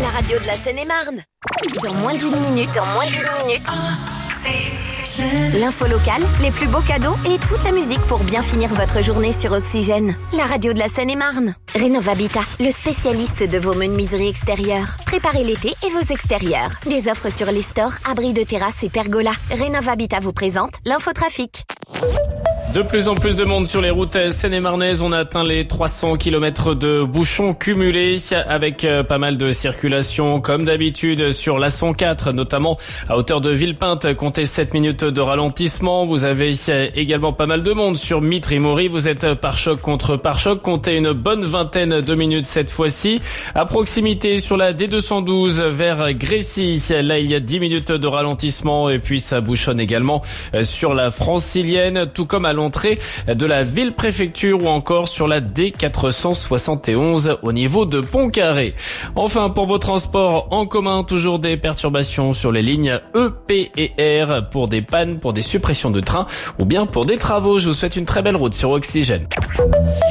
la radio de la Seine-et-Marne. Dans moins d'une minute, l'info locale, les plus beaux cadeaux et toute la musique pour bien finir votre journée sur Oxygène. La radio de la Seine-et-Marne. Rénov'Habitat, le spécialiste de vos menuiseries extérieures. Préparez l'été et vos extérieurs. Des offres sur les stores, abris de terrasse et pergola. Rénov'Habitat vous présente l'infotrafic. De plus en plus de monde sur les routes seine-et-marnaises. On a atteint les 300 km de bouchons cumulés avec pas mal de circulation comme d'habitude sur la 104, notamment à hauteur de Villepinte. Comptez 7 minutes de ralentissement. Vous avez également pas mal de monde sur Mitre et Maury. Vous êtes pare-choc contre pare-choc. Comptez une bonne vingtaine de minutes cette fois-ci. À proximité sur la D212 vers Grécy. Là, il y a 10 minutes de ralentissement et puis ça bouchonne également sur la Francilienne, tout comme à l'entrée de la ville-préfecture ou encore sur la D471 au niveau de Pont-Carré. Enfin, pour vos transports en commun, toujours des perturbations sur les lignes E, P et R pour des pannes, pour des suppressions de trains ou bien pour des travaux. Je vous souhaite une très belle route sur Oxygène.